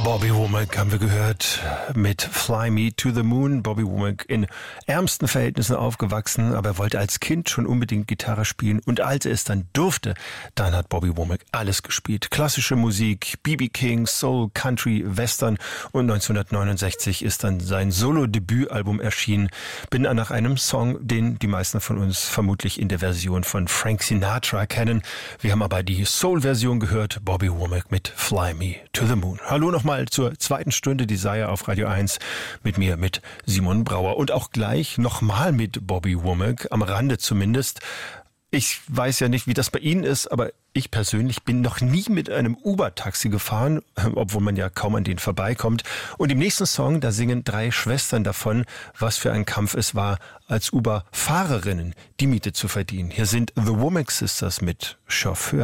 Bobby Womack haben wir gehört mit Fly Me to the Moon. Bobby Womack in ärmsten Verhältnissen aufgewachsen, aber er wollte als Kind schon unbedingt Gitarre spielen. Und als er es dann durfte, dann hat Bobby Womack alles gespielt. Klassische Musik, B.B. King, Soul, Country, Western. Und 1969 ist dann sein Solo-Debütalbum erschienen. Bin nach einem Song, den die meisten von uns vermutlich in der Version von Frank Sinatra kennen. Wir haben aber die Soul-Version gehört. Bobby Womack mit Fly Me to the Moon. Hallo nochmal zur zweiten Stunde Desire auf Radio 1 mit mir, mit Simon Brauer. Und auch gleich nochmal mit Bobby Womack, am Rande zumindest. Ich weiß ja nicht, wie das bei Ihnen ist, aber ich persönlich bin noch nie mit einem Uber-Taxi gefahren, obwohl man ja kaum an denen vorbeikommt. Und im nächsten Song, da singen 3 Schwestern davon, was für ein Kampf es war, als Uber-Fahrerinnen die Miete zu verdienen. Hier sind The Womack Sisters mit Chauffeur.